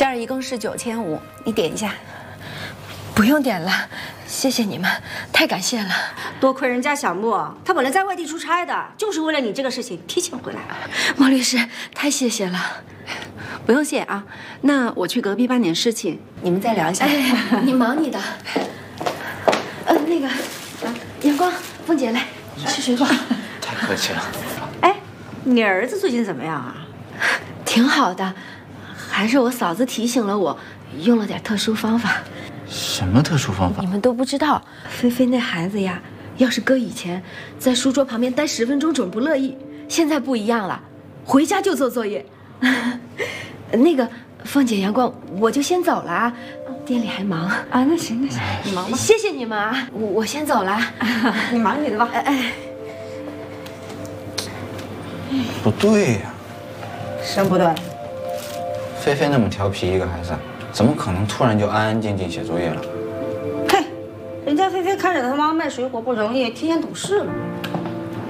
这儿一共是9500，你点一下。 不用点了，谢谢你们，太感谢了。 多亏人家小莫，他本来在外地出差的，就是为了你这个事情提前回来了。 莫律师，太谢谢了。 不用谢啊，那我去隔壁办点事情，你们再聊一下。 哎，你忙你的。那个，阳光，凤姐来吃水果。 太客气了。 哎，你儿子最近怎么样啊？ 挺好的，还是我嫂子提醒了我，用了点特殊方法。 什么特殊方法？ 你们都不知道，菲菲那孩子呀，要是搁以前，在书桌旁边待10分钟准不乐意，现在不一样了，回家就做作业。那个凤姐、阳光，我就先走了啊，店里还忙啊。那行，你忙吧。 谢谢你们啊，我先走了。 你忙你的吧。 哎， 不对呀， 什么不对？ 菲菲那么调皮一个孩子，怎么可能突然就安安静静写作业了？ 嘿，人家菲菲看着他妈卖水果不容易，天天懂事了。